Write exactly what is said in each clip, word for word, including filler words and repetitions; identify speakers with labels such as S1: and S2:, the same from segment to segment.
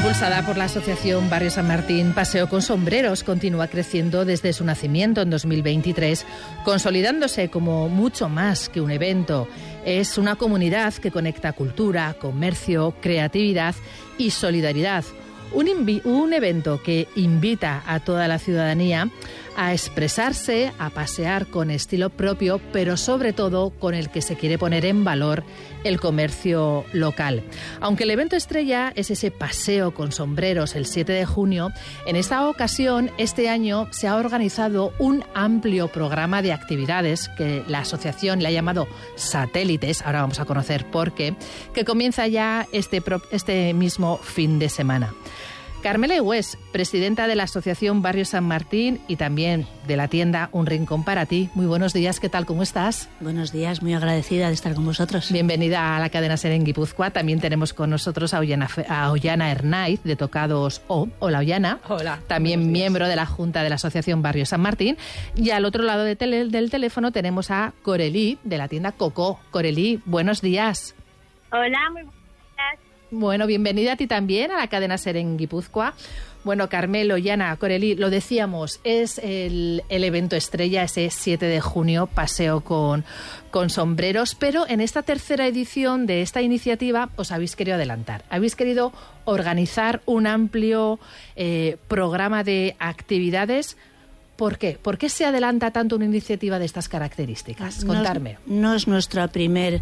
S1: Impulsada por la Asociación Barrio San Martín, Paseo con Sombreros continúa creciendo desde su nacimiento en dos mil veintitrés, consolidándose como mucho más que un evento. Es una comunidad que conecta cultura, comercio, creatividad y solidaridad. Un, invi- un evento que invita a toda la ciudadanía a expresarse, a pasear con estilo propio, pero sobre todo con el que se quiere poner en valor el comercio local. Aunque el evento estrella es ese paseo con sombreros el siete de junio, en esta ocasión, este año, se ha organizado un amplio programa de actividades que la asociación le ha llamado Satélites, ahora vamos a conocer por qué, que comienza ya este, pro- este mismo fin de semana. Carmela Igüés, presidenta de la Asociación Barrio San Martín y también de la tienda Un Rincón para Ti. Muy buenos días, ¿qué tal? ¿Cómo estás?
S2: Buenos días, muy agradecida de estar con vosotros.
S1: Bienvenida a la cadena SER en Guipúzcoa. También tenemos con nosotros a Ollana, a Ollana Hernáiz, de Tocados O. Hola, Ollana.
S3: Hola.
S1: También miembro de la Junta de la Asociación Barrio San Martín. Y al otro lado de tele, del teléfono tenemos a Corelí, de la tienda Coco. Corelí, buenos días.
S4: Hola, muy buenos días.
S1: Bueno, bienvenida a ti también a la cadena SER en Guipúzcoa. Bueno, Carmelo, Ollana, Corelí, lo decíamos, es el, el evento estrella, ese siete de junio, paseo con, con sombreros, pero en esta tercera edición de esta iniciativa os habéis querido adelantar. Habéis querido organizar un amplio eh, programa de actividades. ¿Por qué? ¿Por qué se adelanta tanto una iniciativa de estas características? Contarme.
S2: No es, no es nuestra primer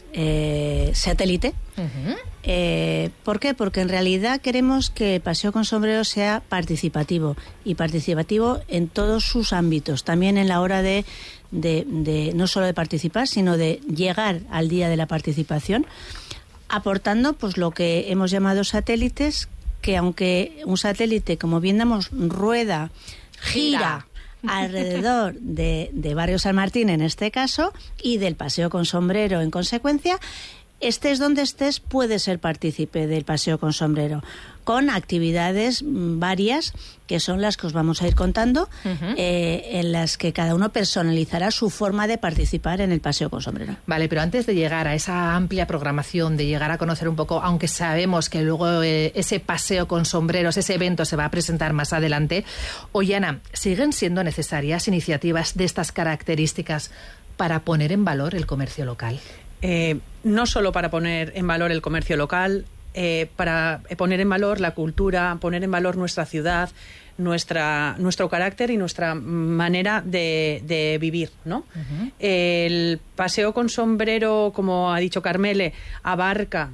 S2: eh, satélite.
S1: Uh-huh.
S2: Eh, ¿Por qué? Porque en realidad queremos que Paseo con Sombreros sea participativo y participativo en todos sus ámbitos, también en la hora de, de, de no solo de participar, sino de llegar al día de la participación, aportando pues lo que hemos llamado satélites, que aunque un satélite, como bien damos, rueda, gira alrededor de, de Barrio San Martín en este caso y del Paseo con Sombrero en consecuencia, estés donde estés, puedes ser partícipe del Paseo con Sombrero, con actividades varias que son las que os vamos a ir contando, uh-huh. eh, en las que cada uno personalizará su forma de participar en el Paseo con Sombrero.
S1: Vale, pero antes de llegar a esa amplia programación, de llegar a conocer un poco, aunque sabemos que luego eh, ese Paseo con Sombreros, ese evento se va a presentar más adelante, Ollana, ¿siguen siendo necesarias iniciativas de estas características para poner en valor el comercio local?
S3: Eh, no solo para poner en valor el comercio local, eh, para poner en valor la cultura, poner en valor nuestra ciudad, nuestra, nuestro carácter y nuestra manera de, de vivir, ¿no? Uh-huh. El Paseo con Sombrero, como ha dicho Carmele, abarca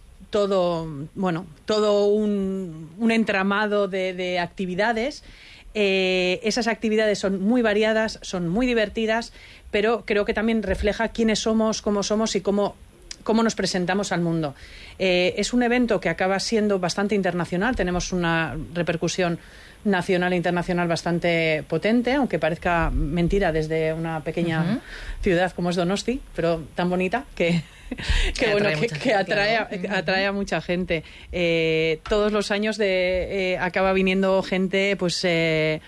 S3: todo, bueno, todo un, un entramado de, de actividades. Eh, esas actividades son muy variadas, son muy divertidas, pero creo que también refleja quiénes somos, cómo somos y cómo, cómo nos presentamos al mundo. Eh, es un evento que acaba siendo bastante internacional, tenemos una repercusión nacional e internacional bastante potente, aunque parezca mentira desde una pequeña uh-huh. ciudad como es Donosti, pero tan bonita que... que, que bueno, que, que atrae, claro. atrae a mucha gente. Eh, todos los años de, eh, acaba viniendo gente pues eh,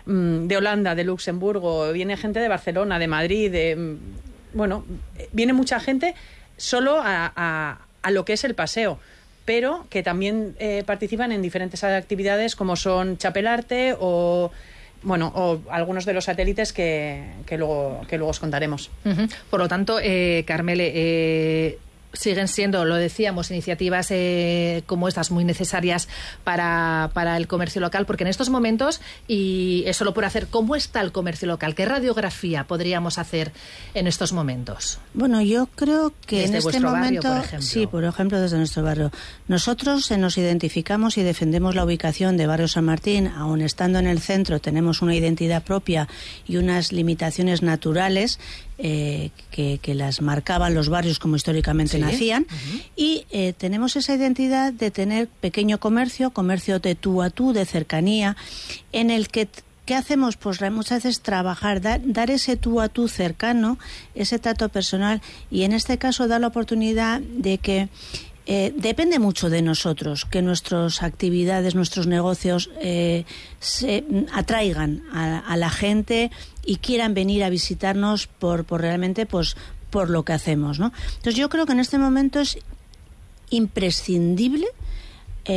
S3: de Holanda, de Luxemburgo, viene gente de Barcelona, de Madrid, de, bueno, viene mucha gente solo a, a, a lo que es el paseo, pero que también eh, participan en diferentes actividades como son Chapelarte o... Bueno, o algunos de los satélites que, que, luego, que luego os contaremos.
S1: Uh-huh. Por lo tanto, eh, Carmele, eh, siguen siendo, lo decíamos, iniciativas eh, como estas muy necesarias para, para el comercio local, porque en estos momentos, y es solo por hacer, ¿cómo está el comercio local? ¿Qué radiografía podríamos hacer en estos momentos?
S2: Bueno, yo creo que
S1: desde
S2: en este
S1: vuestro
S2: momento,
S1: barrio, por ejemplo.
S2: Sí, por ejemplo, desde nuestro barrio. Nosotros eh, nos identificamos y defendemos la ubicación de Barrio San Martín, aun estando en el centro, tenemos una identidad propia y unas limitaciones naturales eh, que, que las marcaban los barrios como históricamente sí. nacían, uh-huh. y eh, tenemos esa identidad de tener pequeño comercio, comercio de tú a tú, de cercanía, en el que ¿qué hacemos? Pues muchas veces trabajar, dar, dar ese tú a tú cercano, ese trato personal, y en este caso dar la oportunidad de que Eh, depende mucho de nosotros que nuestras actividades, nuestros negocios eh, se atraigan a, a la gente y quieran venir a visitarnos por, por realmente pues por lo que hacemos, ¿no? Entonces yo creo que en este momento es imprescindible eh,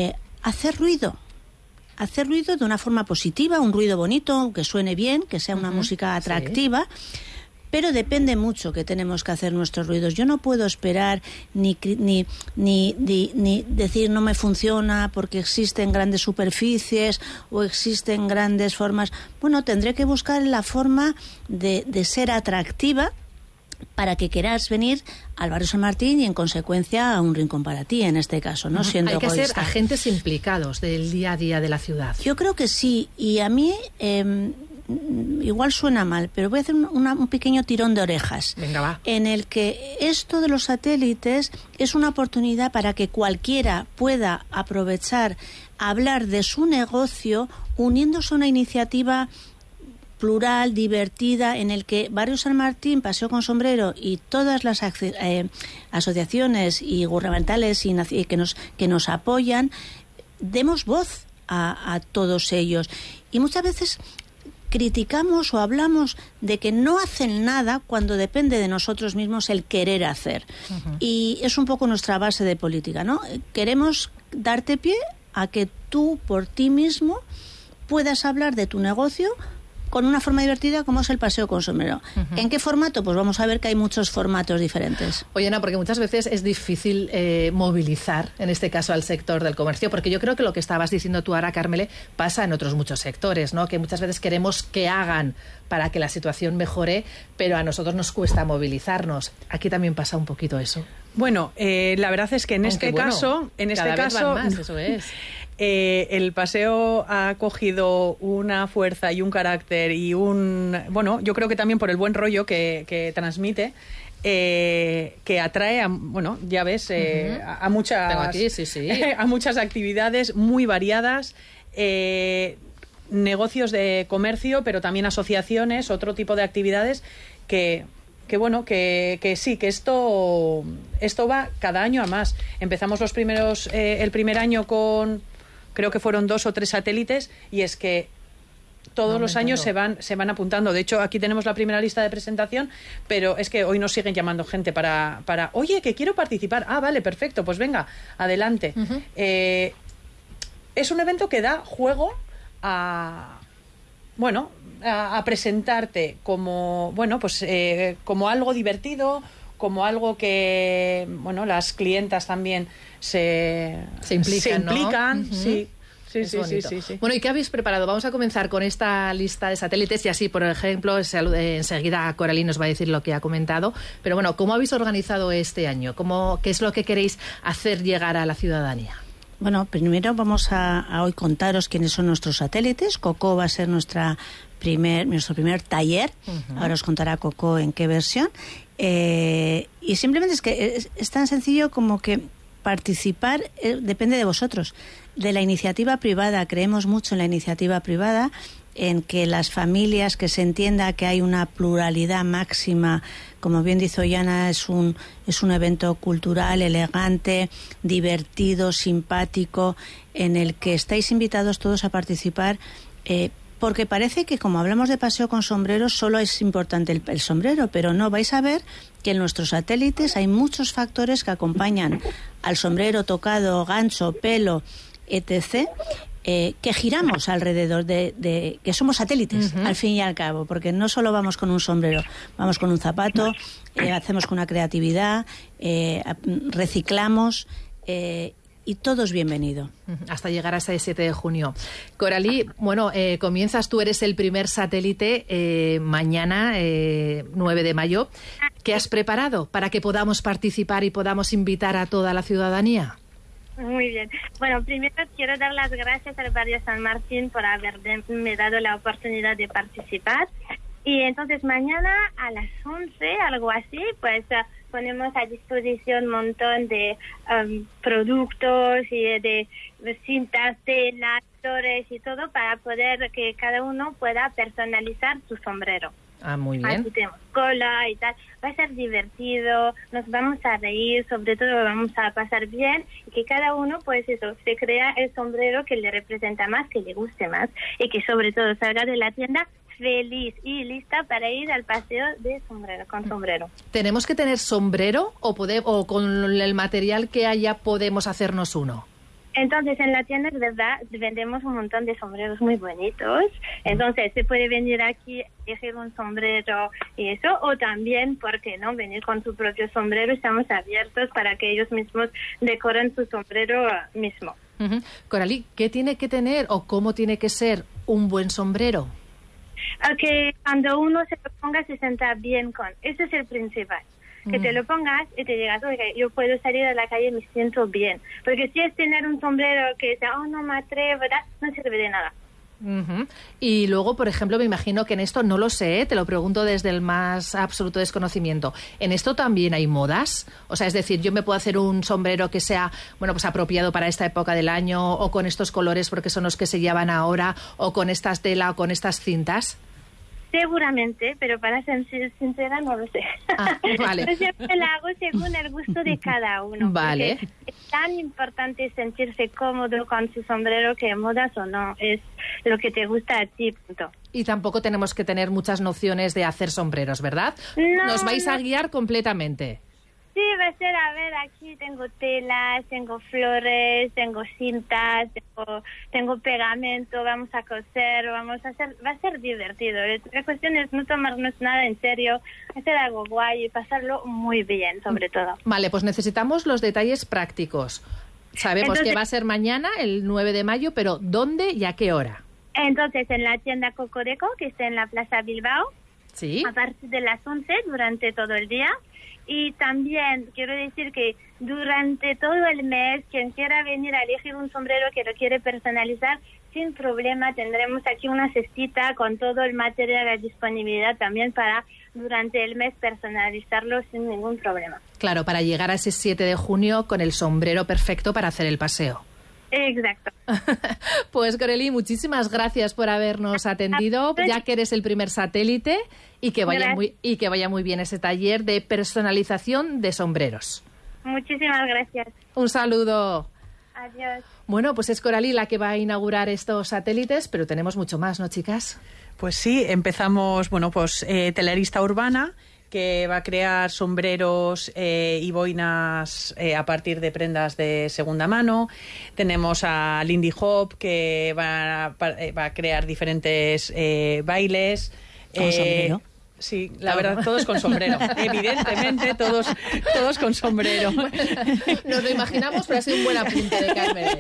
S2: hacer ruido. Hacer ruido de una forma positiva, un ruido bonito, que suene bien, que sea una uh-huh. música atractiva. Sí. Pero depende mucho que tenemos que hacer nuestros ruidos. Yo no puedo esperar ni, ni, ni, ni, ni decir no me funciona porque existen grandes superficies o existen grandes formas. Bueno, tendré que buscar la forma de, de ser atractiva para que quieras venir al barrio San Martín y en consecuencia a un rincón para ti, en este caso, ¿no? Siendo
S1: Hay que
S2: egoísta.
S1: ser agentes implicados del día a día de la ciudad.
S2: Yo creo que sí, y a mí... Eh, igual suena mal, pero voy a hacer una, un pequeño tirón de orejas.
S1: Venga, va.
S2: En el que esto de los satélites es una oportunidad para que cualquiera pueda aprovechar, hablar de su negocio uniéndose a una iniciativa plural, divertida, en el que Barrio San Martín, Paseo con Sombrero y todas las eh, asociaciones y gubernamentales y, y que nos que nos apoyan, demos voz a, a todos ellos. Y muchas veces criticamos o hablamos de que no hacen nada cuando depende de nosotros mismos el querer hacer. Uh-huh. Y es un poco nuestra base de política, ¿no? Queremos darte pie a que tú por ti mismo puedas hablar de tu negocio con una forma divertida como es el Paseo con Sombrero. Uh-huh. ¿En qué formato? Pues vamos a ver que hay muchos formatos diferentes.
S1: Oye, Ana, porque muchas veces es difícil eh, movilizar, en este caso al sector del comercio, porque yo creo que lo que estabas diciendo tú ahora, Carmele, pasa en otros muchos sectores, ¿no? Que muchas veces queremos que hagan para que la situación mejore, pero a nosotros nos cuesta movilizarnos. Aquí también pasa un poquito eso.
S3: Bueno, eh, la verdad es que en
S1: Aunque
S3: este
S1: bueno,
S3: caso... En este
S1: cada vez
S3: caso
S1: van más, eso es.
S3: Eh, el paseo ha cogido una fuerza y un carácter y un... Bueno, yo creo que también por el buen rollo que, que transmite, eh, que atrae a... Bueno, ya ves, eh, uh-huh. a, a muchas...
S1: Tengo aquí, sí, sí.
S3: a muchas actividades muy variadas, eh, negocios de comercio, pero también asociaciones, otro tipo de actividades que... que bueno, que, que sí, que esto esto va cada año a más. Empezamos los primeros eh, el primer año con, creo que fueron dos o tres satélites, y es que todos no, los años se van se van apuntando. De hecho, aquí tenemos la primera lista de presentación, pero es que hoy nos siguen llamando gente para, para oye, que quiero participar. Ah, vale, perfecto, pues venga, adelante. Uh-huh. Eh, es un evento que da juego a... Bueno, a, a presentarte como, bueno, pues eh, como algo divertido, como algo que, bueno, las clientas también se,
S1: se implican,
S3: se implican,
S1: ¿no? Uh-huh.
S3: Sí. Sí, sí, sí,
S1: sí,
S3: sí, sí.
S1: Bueno, ¿y qué habéis preparado? Vamos a comenzar con esta lista de satélites y así, por ejemplo, enseguida Coralie nos va a decir lo que ha comentado. Pero bueno, ¿cómo habéis organizado este año? ¿Cómo, ¿Qué es lo que queréis hacer llegar a la ciudadanía?
S2: Bueno, primero vamos a, a hoy contaros quiénes son nuestros satélites. Coco va a ser nuestra primer, nuestro primer taller. Uh-huh. Ahora os contará Coco en qué versión. Eh, y simplemente es que es, es tan sencillo como que participar eh, depende de vosotros, de la iniciativa privada. Creemos mucho en la iniciativa privada, en que las familias, que se entienda que hay una pluralidad máxima. Como bien dice Ollana, es un, es un evento cultural, elegante, divertido, simpático, en el que estáis invitados todos a participar, eh, porque parece que como hablamos de paseo con sombreros, solo es importante el, el sombrero, pero no, vais a ver que en nuestros satélites hay muchos factores que acompañan al sombrero, tocado, gancho, pelo, etcétera, Eh, que giramos alrededor de, de que somos satélites, uh-huh. al fin y al cabo, porque no solo vamos con un sombrero, vamos con un zapato, eh, hacemos con una creatividad, eh, reciclamos, eh, y todo es bienvenido.
S1: Hasta llegar a ese siete de junio. Coralie, bueno, eh, comienzas, tú eres el primer satélite eh, mañana, eh, nueve de mayo. ¿Qué has preparado para que podamos participar y podamos invitar a toda la ciudadanía?
S4: Muy bien. Bueno, primero quiero dar las gracias al Barrio San Martín por haberme dado la oportunidad de participar. Y entonces mañana a las once, algo así, pues uh, ponemos a disposición un montón de um, productos y de, de cintas, telas, flores y todo para poder que cada uno pueda personalizar su sombrero.
S1: Ah, muy bien.
S4: Aquí tenemos cola y tal. Va a ser divertido, nos vamos a reír, sobre todo vamos a pasar bien, y que cada uno, pues eso, se crea el sombrero que le representa más, que le guste más, y que sobre todo salga de la tienda feliz y lista para ir al paseo de sombrero, con sombrero.
S1: ¿Tenemos que tener sombrero o, poder, o con el material que haya podemos hacernos uno?
S4: Entonces, en la tienda, de verdad, vendemos un montón de sombreros muy bonitos. Entonces, se puede venir aquí, elegir un sombrero y eso, o también, ¿por qué no?, venir con su propio sombrero. Estamos abiertos para que ellos mismos decoren su sombrero mismo.
S1: Uh-huh. Coralí, ¿qué tiene que tener o cómo tiene que ser un buen sombrero?
S4: Que cuando uno se lo ponga se sienta bien con. Ese es el principal. Que te lo pongas y te llegas, oiga, yo puedo salir a la calle y me siento bien. Porque si es tener un sombrero que dice, oh, no me atrevo, ¿verdad?, no sirve de nada.
S1: Uh-huh. Y luego, por ejemplo, me imagino que en esto, no lo sé, te lo pregunto desde el más absoluto desconocimiento, ¿en esto también hay modas? O sea, es decir, yo me puedo hacer un sombrero que sea, bueno, pues apropiado para esta época del año, o con estos colores porque son los que se llevan ahora, o con estas tela o con estas cintas.
S4: Seguramente, pero para ser sincera no lo sé.
S1: Ah, vale.
S4: Yo siempre la hago según el gusto de cada uno.
S1: Vale.
S4: Es tan importante sentirse cómodo con su sombrero que modas o no, es lo que te gusta a ti, punto.
S1: Y tampoco tenemos que tener muchas nociones de hacer sombreros, ¿verdad?
S4: No,
S1: Nos vais
S4: no.
S1: a guiar completamente.
S4: Sí, va a ser, a ver, aquí tengo telas, tengo flores, tengo cintas, tengo, tengo pegamento, vamos a coser, vamos a hacer, va a ser divertido. La cuestión es no tomarnos nada en serio, hacer algo guay y pasarlo muy bien, sobre todo.
S1: Vale, pues necesitamos los detalles prácticos. Sabemos
S4: Entonces,
S1: que va a ser mañana, el nueve de mayo, pero ¿dónde y a qué hora?
S4: Entonces, en la tienda Cocodeco, que está en la Plaza Bilbao,
S1: Sí.
S4: a partir de las once, durante todo el día. Y también quiero decir que durante todo el mes, quien quiera venir a elegir un sombrero que lo quiere personalizar, sin problema, tendremos aquí una cestita con todo el material a disponibilidad también para durante el mes personalizarlo sin ningún problema.
S1: Claro, para llegar a ese siete de junio con el sombrero perfecto para hacer el paseo.
S4: Exacto.
S1: Pues Coralí, muchísimas gracias por habernos atendido, ya que eres el primer satélite, y que vaya muy y que vaya muy bien ese taller de personalización de sombreros.
S4: Muchísimas gracias.
S1: Un saludo.
S4: Adiós.
S1: Bueno, pues es Coralí la que va a inaugurar estos satélites, pero tenemos mucho más, ¿no, chicas?
S3: Pues sí, empezamos, bueno, pues eh, Telerista Urbana, que va a crear sombreros eh, y boinas eh, a partir de prendas de segunda mano. Tenemos a Lindy Hop, que va a, va a crear diferentes eh, bailes.
S2: Con
S3: eh,
S2: sombrero.
S3: Sí, la verdad, todos con sombrero. Evidentemente, todos, todos con sombrero.
S1: Nos lo imaginamos, pero ha sido un buen apunte de Carmen.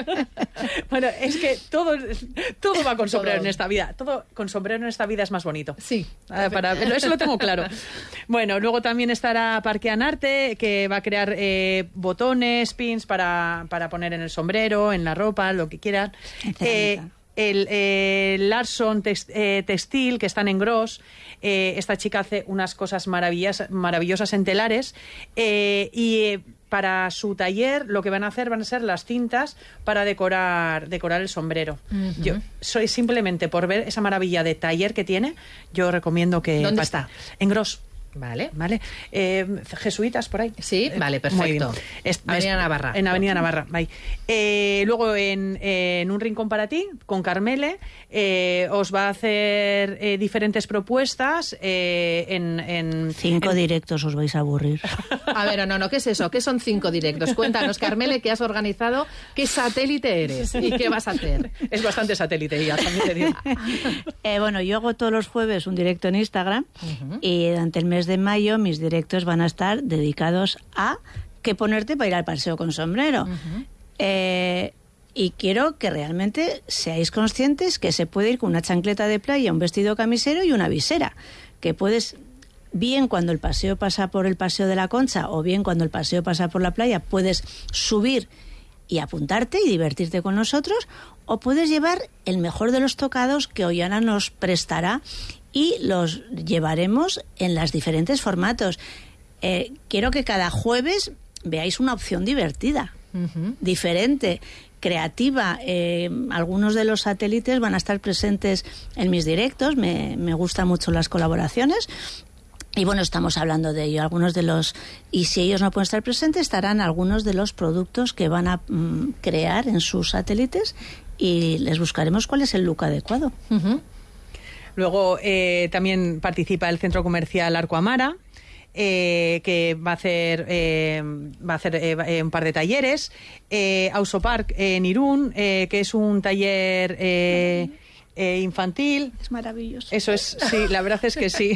S3: Bueno, es que todo, todo va con sombrero
S1: Todo.
S3: en esta vida. Todo con sombrero en esta vida es más bonito.
S1: Sí.
S3: Ah, para, eso lo tengo claro. Bueno, luego también estará Parquean Arte, que va a crear eh, botones, pins para, para poner en el sombrero, en la ropa, lo que quieran. Eh, el eh, Larson text, eh, Textil, que están en Gros. Eh, esta chica hace unas cosas maravillosas, maravillosas en telares. Eh, y eh, para su taller lo que van a hacer van a ser las cintas para decorar, decorar el sombrero. Uh-huh. Yo soy simplemente por ver esa maravilla de taller que tiene, yo recomiendo que...
S1: ¿Dónde está?
S3: En Gros.
S1: Vale.
S3: Vale. Eh, jesuitas por ahí.
S1: Sí, vale, perfecto.
S3: Es,
S1: Avenida
S3: es,
S1: Navarra.
S3: En Avenida Navarra, ahí. Eh, luego en, eh, en Un Rincón para Ti, con Carmele, eh, os va a hacer eh, diferentes propuestas eh, en, en...
S2: Cinco
S3: en...
S2: directos, os vais a aburrir.
S1: A ver, no, no, ¿qué es eso? ¿Qué son cinco directos? Cuéntanos, Carmele, ¿qué has organizado? ¿Qué satélite eres? ¿Y qué vas a hacer?
S3: Es bastante satélite ya, también te digo.
S2: eh, bueno, yo hago todos los jueves un directo en Instagram, uh-huh. y durante el mes de mayo mis directos van a estar dedicados a qué ponerte para ir al paseo con sombrero. Uh-huh. Eh, y quiero que realmente seáis conscientes que se puede ir con una chancleta de playa, un vestido camisero y una visera, que puedes, bien cuando el paseo pasa por el Paseo de la Concha o bien cuando el paseo pasa por la playa, puedes subir y apuntarte y divertirte con nosotros, o puedes llevar el mejor de los tocados que Ollana nos prestará y los llevaremos en los diferentes formatos. Eh, quiero que cada jueves veáis una opción divertida, uh-huh. diferente, creativa. Eh, algunos de los satélites van a estar presentes en mis directos, me, me gustan mucho las colaboraciones. Y bueno, estamos hablando de ello. Algunos de los, y si ellos no pueden estar presentes, estarán algunos de los productos que van a mm, crear en sus satélites y les buscaremos cuál es el look adecuado.
S1: Uh-huh.
S3: Luego eh, también participa el Centro Comercial Arco Amara. eh, que va a hacer eh, va a hacer eh, un par de talleres, eh, Ausopark en Irún, eh, que es un taller eh, eh, infantil.
S2: Es maravilloso.
S3: Eso es, sí, la verdad es que sí.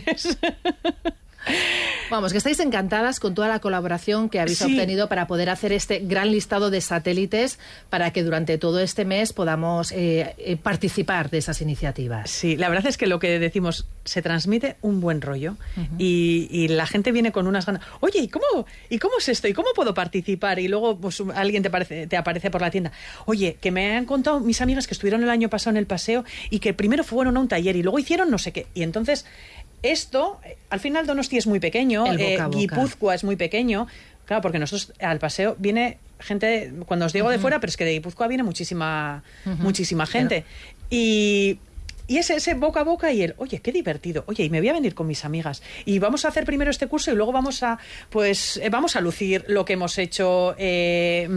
S1: Vamos, que estáis encantadas con toda la colaboración que habéis sí. obtenido para poder hacer este gran listado de satélites para que durante todo este mes podamos eh, eh, participar de esas iniciativas.
S3: Sí, la verdad es que lo que decimos, se transmite un buen rollo uh-huh. y, y la gente viene con unas ganas. Oye, ¿y cómo, ¿y cómo es esto? ¿Y cómo puedo participar? Y luego pues, alguien te, parece, te aparece por la tienda. Oye, que me han contado mis amigas que estuvieron el año pasado en el paseo y que primero fueron a un taller y luego hicieron no sé qué. Y entonces... Esto, al final Donosti es muy pequeño, eh, Guipúzcoa es muy pequeño, claro, porque nosotros al paseo viene gente, cuando os digo uh-huh. de fuera, pero es que de Guipúzcoa viene muchísima uh-huh. muchísima gente. Pero... Y, y ese, ese boca a boca y el, oye, qué divertido, oye, y me voy a venir con mis amigas. Y vamos a hacer primero este curso y luego vamos a, pues, eh, vamos a lucir lo que hemos hecho eh,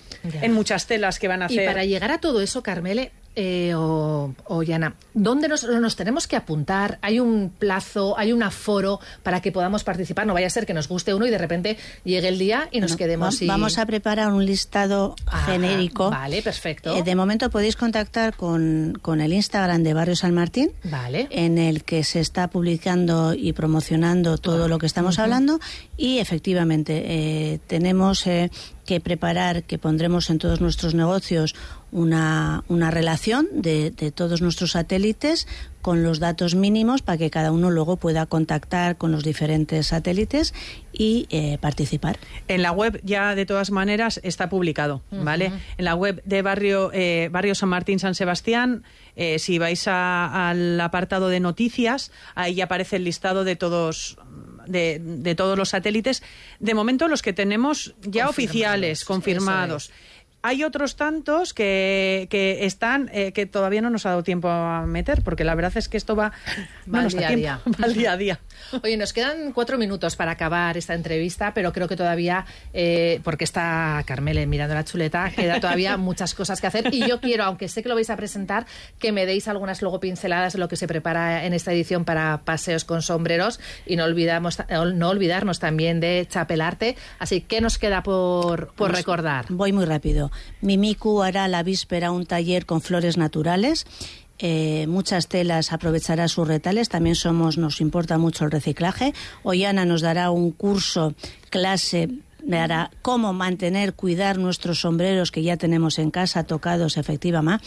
S3: en muchas telas que van a hacer.
S1: Y para llegar a todo eso, Carmele... Eh, o, o Yana, ¿dónde nos, nos tenemos que apuntar? ¿Hay un plazo, hay un aforo para que podamos participar? No vaya a ser que nos guste uno y de repente llegue el día y nos bueno, quedemos...
S2: Va, y... Vamos a preparar un listado Ajá, genérico.
S1: Vale, perfecto.
S2: Eh, de momento podéis contactar con, con el Instagram de Barrio San Martín,
S1: vale.
S2: en el que se está publicando y promocionando todo uh-huh. lo que estamos uh-huh. hablando y efectivamente eh, tenemos... Eh, que preparar, que pondremos en todos nuestros negocios una, una relación de, de todos nuestros satélites con los datos mínimos para que cada uno luego pueda contactar con los diferentes satélites y eh, participar.
S3: En la web ya de todas maneras está publicado, ¿vale? Uh-huh. En la web de Barrio, eh, Barrio San Martín San Sebastián, eh, si vais a, al apartado de noticias, ahí ya aparece el listado de todos... De, de todos los satélites, de momento los que tenemos ya confirmados, oficiales, confirmados. Hay otros tantos que, que están, eh, que todavía no nos ha dado tiempo a meter, porque la verdad es que esto va,
S1: va, al, día a día.
S3: va al día a día.
S1: Oye, nos quedan cuatro minutos para acabar esta entrevista, pero creo que todavía, eh, porque está Carmele mirando la chuleta, queda todavía muchas cosas que hacer. Y yo quiero, aunque sé que lo vais a presentar, que me deis algunas luego pinceladas de lo que se prepara en esta edición para Paseos con Sombreros. Y no, olvidamos, no olvidarnos también de Chapelarte. Así, ¿qué nos queda por, por pues, recordar?
S2: Voy muy rápido. Mimiku hará la víspera un taller con flores naturales. Eh, muchas telas aprovechará sus retales. También somos, nos importa mucho el reciclaje. Ollana nos dará un curso, clase, dará cómo mantener, cuidar nuestros sombreros que ya tenemos en casa, tocados efectivamente.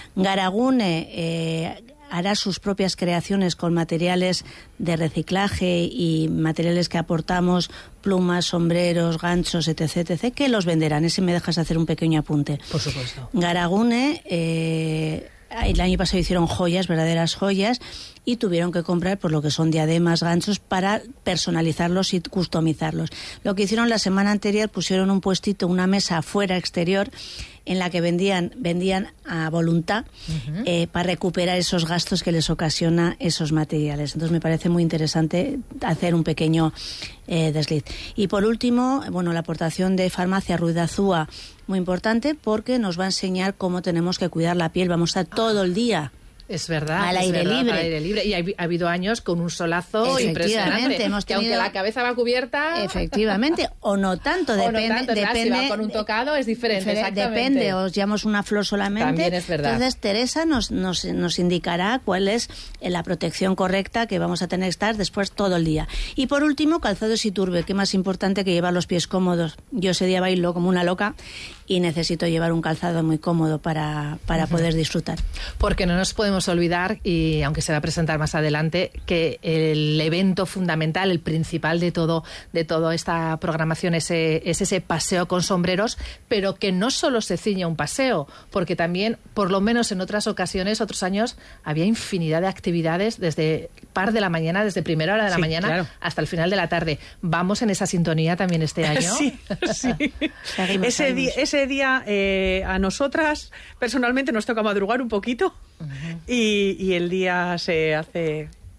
S2: Garagune eh, hará sus propias creaciones con materiales de reciclaje y materiales que aportamos, plumas, sombreros, ganchos, etc, etcétera, que los venderán. Ese me dejas hacer un pequeño apunte.
S1: Por supuesto.
S2: Garagune, eh, el año pasado hicieron joyas, verdaderas joyas, y tuvieron que comprar por lo que son diademas, ganchos, para personalizarlos y customizarlos. Lo que hicieron la semana anterior, pusieron un puestito, una mesa afuera, exterior, en la que vendían vendían a voluntad uh-huh. eh, para recuperar esos gastos que les ocasiona esos materiales. Entonces me parece muy interesante hacer un pequeño eh, desliz. Y por último, bueno, la aportación de Farmacia Ruiz de Azúa, muy importante porque nos va a enseñar cómo tenemos que cuidar la piel. Vamos a estar todo el día
S1: Es verdad.
S2: Al
S1: es
S2: aire
S1: verdad,
S2: libre.
S1: Al aire libre. Y ha, ha habido años con un solazo impresionante.
S2: Hemos
S1: que
S2: tenido...
S1: aunque la cabeza va cubierta...
S2: Efectivamente. O no tanto.
S1: o
S2: depende,
S1: no tanto,
S2: depende,
S1: si va con un tocado es diferente.
S2: Depende. Os llevamos una flor solamente.
S1: También es verdad.
S2: Entonces Teresa nos, nos, nos indicará cuál es la protección correcta que vamos a tener que estar después todo el día. Y por último, calzados y turbe. Qué más importante que llevar los pies cómodos. Yo ese día bailo como una loca y necesito llevar un calzado muy cómodo para, para uh-huh. poder disfrutar.
S1: Porque no nos podemos olvidar, y aunque se va a presentar más adelante, que el evento fundamental, el principal de todo de toda esta programación es, es ese paseo con sombreros, pero que no solo se ciñe a un paseo, porque también, por lo menos en otras ocasiones, otros años, había infinidad de actividades desde par de la mañana, desde primera hora de la
S3: sí,
S1: mañana
S3: claro.
S1: hasta el final de la tarde. ¿Vamos en esa sintonía también este año?
S3: Sí, sí.
S2: Seguimos,
S3: ese,
S2: seguimos.
S3: Día, ese día eh, a nosotras personalmente nos toca madrugar un poquito uh-huh. y, y el día se hace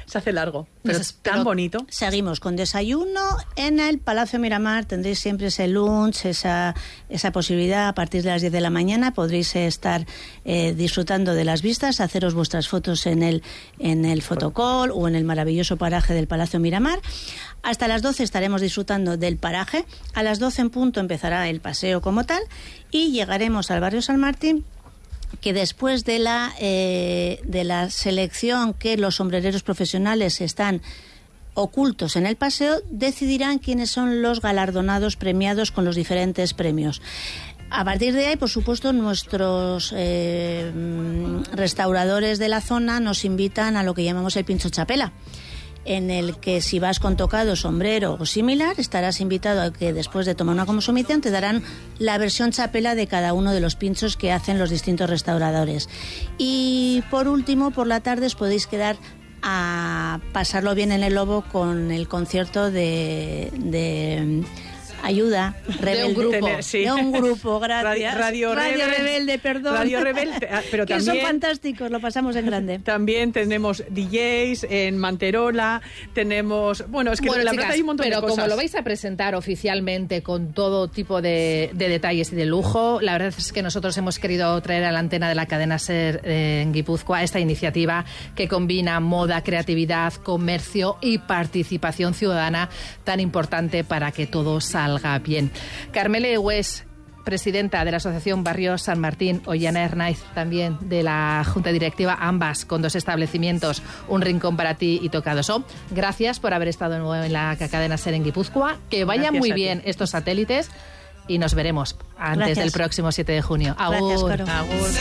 S3: se hace largo, pero es tan
S2: pero
S3: bonito.
S2: Seguimos con desayuno en el Palacio Miramar, tendréis siempre ese lunch, esa, esa posibilidad. A partir de las diez de la mañana podréis estar eh, disfrutando de las vistas, haceros vuestras fotos en el, en el fotocall o en el maravilloso paraje del Palacio Miramar. Hasta las doce estaremos disfrutando del paraje. A las doce en punto empezará el paseo como tal y llegaremos al barrio San Martín, que después de la, eh, de la selección que los sombrereros profesionales están ocultos en el paseo, decidirán quiénes son los galardonados premiados con los diferentes premios. A partir de ahí, por supuesto, nuestros eh, restauradores de la zona nos invitan a lo que llamamos el pincho chapela, en el que si vas con tocado, sombrero o similar, estarás invitado a que después de tomar una consumición te darán la versión chapela de cada uno de los pinchos que hacen los distintos restauradores. Y por último, por la tarde os podéis quedar a pasarlo bien en el Lobo con el concierto de... de Ayuda, rebelde.
S1: De un grupo.
S2: Tener, sí. De un grupo, gracias.
S3: Radio, Radio,
S2: Radio
S3: Rebel,
S2: Rebelde, perdón.
S3: Radio Rebelde, pero
S2: que
S3: también,
S2: son fantásticos, lo pasamos en grande.
S3: También tenemos D Js en Manterola, tenemos... Bueno, es que
S1: bueno,
S3: la
S1: chicas,
S3: verdad hay un montón
S1: pero
S3: de cosas.
S1: Como lo vais a presentar oficialmente con todo tipo de, de detalles y de lujo, la verdad es que nosotros hemos querido traer a la antena de la cadena SER eh, en Guipúzcoa esta iniciativa que combina moda, creatividad, comercio y participación ciudadana tan importante para que todo salga bien. Carmele Hues, presidenta de la Asociación Barrio San Martín, Ollana Hernáiz, también de la Junta Directiva, ambas con dos establecimientos, Un Rincón para ti y Tocadoso. Gracias por haber estado de nuevo en la cadena SER en Guipúzcoa. Que vayan
S3: Gracias
S1: muy bien estos satélites y nos veremos antes
S2: Gracias.
S1: del próximo siete de junio.
S2: Gracias,
S1: Agur.
S2: Caro.
S3: Agur.